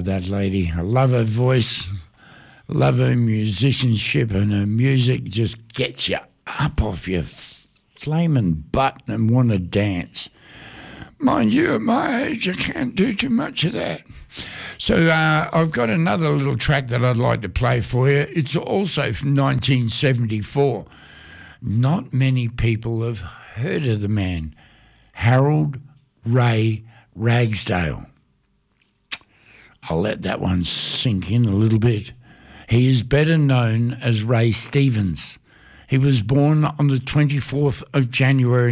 love that lady. I love her voice, love her musicianship, and her music just gets you up off your flaming butt and want to dance. Mind you, at my age, I can't do too much of that. So I've got another little track that I'd like to play for you. It's also from 1974. Not many people have heard of the man, Harold Ray Ragsdale. I'll let that one sink in a little bit. He is better known as Ray Stevens. He was born on the 24th of January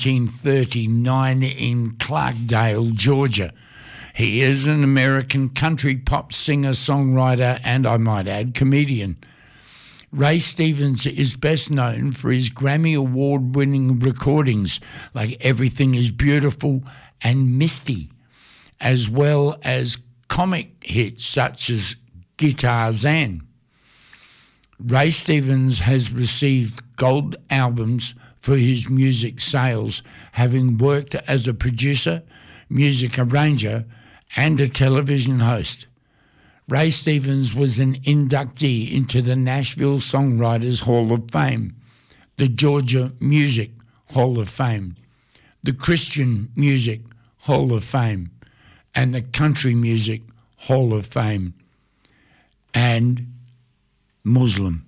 1939 in Clarkdale, Georgia. He is an American country pop singer, songwriter, and I might add, comedian. Ray Stevens is best known for his Grammy Award-winning recordings like Everything is Beautiful and Misty, as well as comic hits such as Guitar Zan. Ray Stevens has received gold albums for his music sales, having worked as a producer, music arranger, and a television host. Ray Stevens was an inductee into the Nashville Songwriters Hall of Fame, the Georgia Music Hall of Fame, the Christian Music Hall of Fame, and the Country Music Hall of Fame, and Muslim.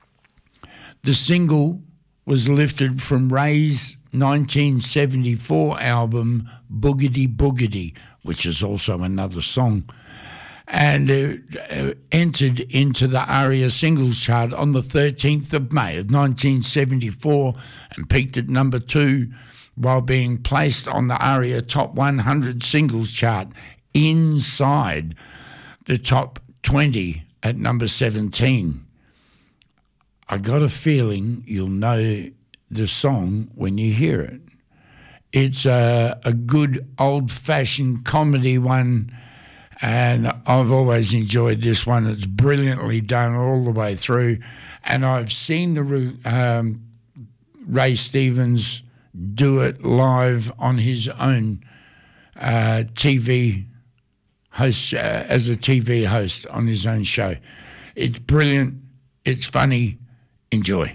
The single was lifted from Ray's 1974 album Boogity Boogity, which is also another song, and entered into the ARIA singles chart on the 13th of May of 1974 and peaked at number 2 while being placed on the ARIA Top 100 singles chart inside the top 20 at number 17. I got a feeling you'll know the song when you hear it. It's a good old-fashioned comedy one, and I've always enjoyed this one. It's brilliantly done all the way through, and I've seen the Ray Stevens do it live on his own TV host, as a TV host on his own show. It's brilliant. It's funny. Enjoy.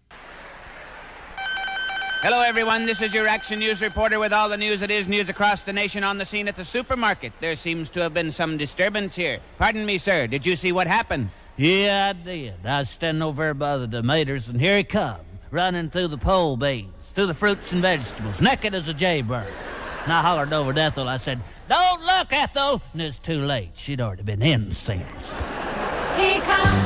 Hello, everyone. This is your Action News reporter with all the news that is news across the nation on the scene at the supermarket. There seems to have been some disturbance here. Pardon me, sir. Did you see what happened? Yeah, I did. I was standing over there by the tomatoes, and here he come, running through the pole beans, through the fruits and vegetables, naked as a jaybird. And I hollered over to Ethel. I said, "Don't look, Ethel!" And it's too late. She'd already been in since. Here comes